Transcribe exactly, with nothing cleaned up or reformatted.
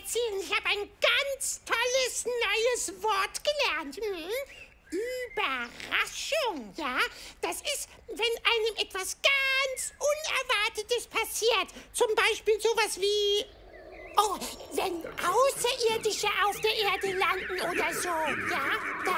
erzählen. Ich habe ein ganz tolles neues Wort gelernt. Hm? Überraschung, ja? Das ist, wenn einem etwas ganz Unerwartetes passiert. Zum Beispiel sowas wie... Oh, wenn Außerirdische auf der Erde landen oder so, ja?